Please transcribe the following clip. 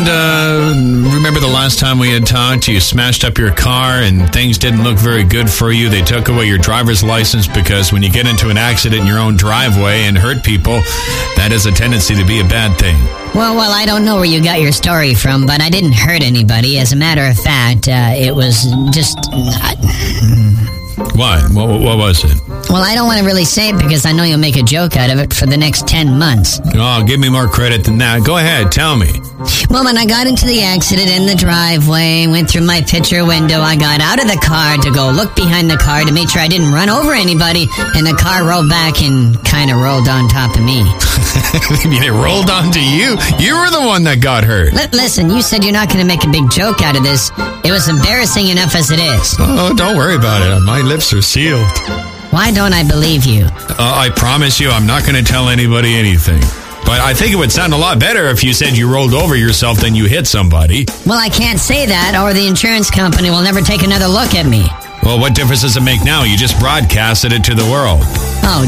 And remember the last time we had talked, you smashed up your car and things didn't look very good for you. They took away your driver's license because when you get into an accident in your own driveway and hurt people, that has a tendency to be a bad thing. Well, I don't know where you got your story from, but I didn't hurt anybody. As a matter of fact, it was just... What? What was it? Well, I don't want to really say it because I know you'll make a joke out of it for the next 10 months. Oh, give me more credit than that. Go ahead, tell me. Well, when I got into the accident in the driveway, went through my picture window, I got out of the car to go look behind the car to make sure I didn't run over anybody, and the car rolled back and kind of rolled on top of me. You mean it rolled onto you? You were the one that got hurt. Listen, you said you're not going to make a big joke out of this. It was embarrassing enough as it is. Oh, don't worry about it. My lips are sealed. Why don't I believe you? I promise you I'm not going to tell anybody anything. But I think it would sound a lot better if you said you rolled over yourself than you hit somebody. Well, I can't say that, or the insurance company will never take another look at me. Well, what difference does it make now? You just broadcasted it to the world. Oh,